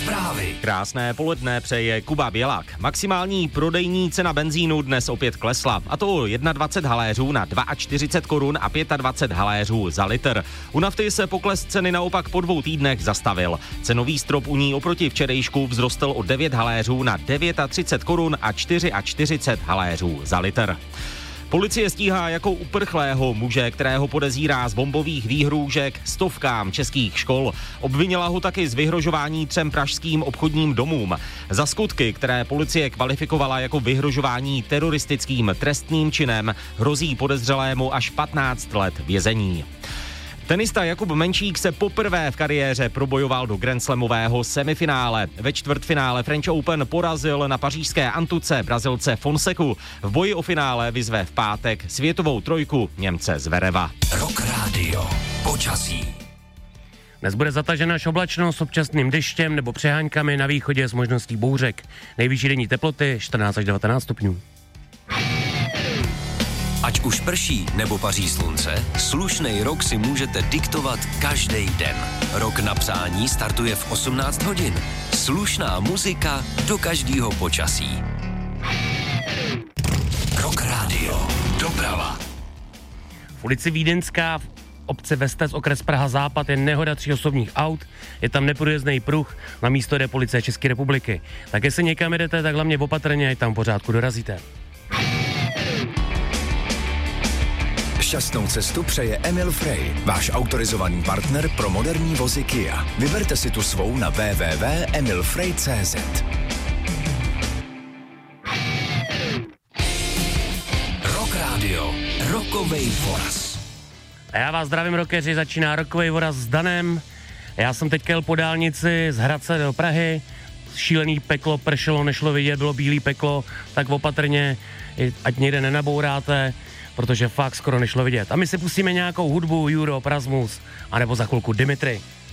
Zprávy. Krásné poledne přeje Kuba Bělák. Maximální prodejní cena benzínu dnes opět klesla, a to o 21 haléřů na 42 korun a 25 haléřů za litr. U nafty se pokles ceny naopak po 2 týdnech zastavil. Cenový strop u ní oproti včerejšku vzrostl o 9 haléřů na 39 korun a 44 haléřů za litr. Policie stíhá jako uprchlého muže, kterého podezírá z bombových výhrůžek stovkám českých škol. Obvinila ho taky z vyhrožování 3 pražským obchodním domům. Za skutky, které policie kvalifikovala jako vyhrožování teroristickým trestným činem, hrozí podezřelému až 15 let vězení. Tenista Jakub Menšík se poprvé v kariéře probojoval do grandslamového semifinále. Ve čtvrtfinále French Open porazil na pařížské Antuce Brazilce Fonseku. V boji o finále vyzve v pátek světovou trojku Němce Zvereva. Rock Radio. Počasí. Dnes bude zatažena až oblačno s občasným deštěm nebo přeháňkami, na východě s možností bouřek. Nejvyšší denní teploty 14 až 19 stupňů. Ať už prší nebo paří slunce, slušnej rok si můžete diktovat každý den. Rok na přání startuje v 18 hodin. Slušná muzika do každého počasí. Rock Radio. Doprava. V ulici Vídeňská v obci Vestec, okres Praha Západ, je nehoda 3 osobních aut, je tam neprůjezdný pruh, na místo jde policie České republiky. Tak jestli někam jdete, tak hlavně opatrně, ať tam pořádku dorazíte. Šťastnou cestu přeje Emil Frey, váš autorizovaný partner pro moderní vozy Kia. Vyberte si tu svou na www.emilfrey.cz. Rock Radio. Rokovej voraz. A já vás zdravím, rockeři, začíná rokovej voraz s Danem. Já jsem teď jel po dálnici z Hradce do Prahy, šílený peklo, pršelo, nešlo vidět, bylo bílý peklo, tak opatrně, ať někde nenabouráte, protože fakt skoro nešlo vidět. A my si pustíme nějakou hudbu, Euro, Prasmus, anebo za chvilku Dimitri.